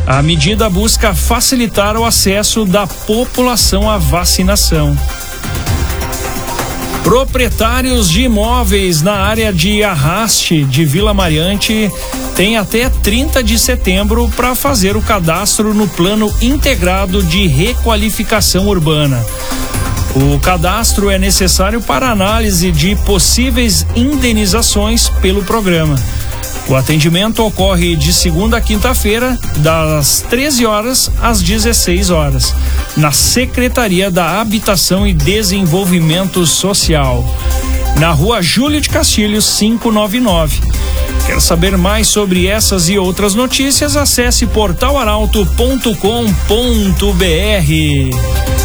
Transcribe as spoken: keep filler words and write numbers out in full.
A medida busca facilitar o acesso da população à vacinação. Proprietários de imóveis na área de Arraste, de Vila Mariante, têm até trinta de setembro para fazer o cadastro no Plano Integrado de Requalificação Urbana. O cadastro é necessário para análise de possíveis indenizações pelo programa. O atendimento ocorre de segunda a quinta-feira, das treze horas às dezesseis horas, na Secretaria da Habitação e Desenvolvimento Social, na Rua Júlio de Castilhos, quinhentos e noventa e nove. Quer saber mais sobre essas e outras notícias? Acesse portal arauto ponto com ponto br.